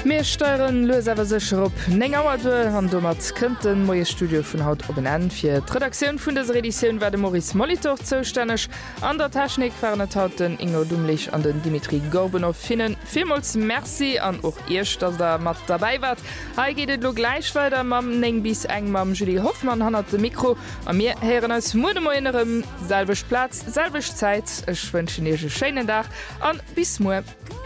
Mir steuern lösewer secher op Nengauer an do mat kënten moie Studio vun Haut op en fir d'Redakioun vun des Redioun war de Maurice Molitor zoustännech. An der Technik waren haut den Ingo Dummlich an den Dimitri Gorbenow finnen. Vielmals Merci an och Isch, dat der mat dabei wart. Ha gehtet lo gleichschweder mam neng bis eng mam Julie Hoffmann han de Mikro an mir heren als Mudemoinerem selbech Platz, selbech Zeit. Ech wënschen ege Schenen Dach an bis mo.